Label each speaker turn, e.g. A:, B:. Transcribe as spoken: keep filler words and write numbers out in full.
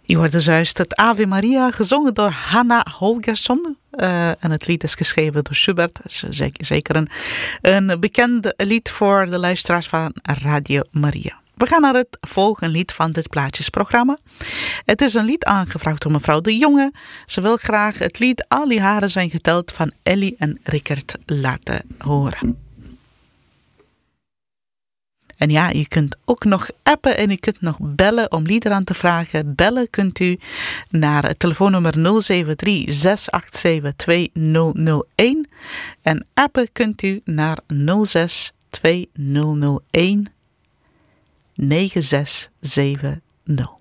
A: Je hoorde juist het Ave Maria, gezongen door Hanna Holgersson. Uh, en het lied is geschreven door Schubert. Zeker, zeker een, een bekend lied voor de luisteraars van Radio Maria. We gaan naar het volgende lied van dit plaatjesprogramma. Het is een lied aangevraagd door mevrouw De Jonge. Ze wil graag het lied Al die haren zijn geteld van Ellie en Rickert laten horen. En ja, je kunt ook nog appen en je kunt nog bellen om liederen aan te vragen. Bellen kunt u naar het telefoonnummer nul zeven drie zes acht zeven twee nul nul een. En appen kunt u naar nul zes twee nul nul een negen zes zeven nul.